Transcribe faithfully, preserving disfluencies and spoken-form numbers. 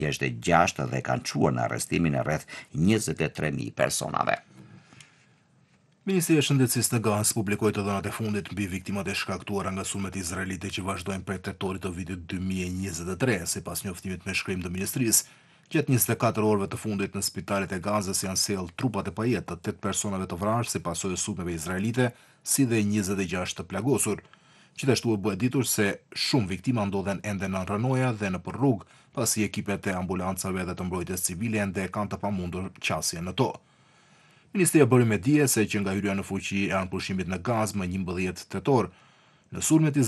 Është gjashtë dhe kanë çuar në arrestimin e rreth njëzet e tre mijë personave. Ministri e Shëndetësisë në Gazë publikoi të dhënat e fundit mbi viktimat e shkaktuara nga sulmet izraelite që vazhdojnë prej tetorit të vitit dy mijë e njëzet e tre, sipas njoftimit me shkrim të ministrisë. Gjatë njëzet e katër orëve të fundit në spitalet e Gazës janë sjellë trupat e pajet të tetë personave të vrarë si pasojë e sulmeve izraelite, si dhe njëzet e gjashtë të plagosur. Gjithashtu u bë ditur se shumë viktima ndodhen ende në rënoja dhe nëpër rrugë, pasi ekipet e ambulancave dhe të mbrojtjes civile ende kanë të pamundur qasjen në to. Ministria bëri me dije se që nga hyrja në fuqi e anëpushimit në Gazë më njëmbëdhjetë tetor, në sulmet